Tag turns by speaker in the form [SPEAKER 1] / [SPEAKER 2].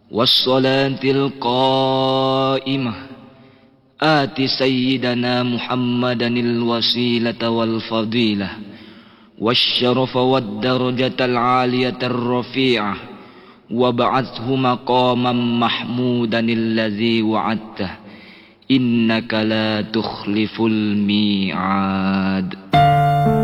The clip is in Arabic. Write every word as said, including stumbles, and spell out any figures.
[SPEAKER 1] والصلاة القائمة آت سيدنا محمدا الوسيلة والفضيلة والشرف والدرجة العالية الرفيعة وابعثه مقاما محمودا الذي وعدته إنك لا تخلف الميعاد.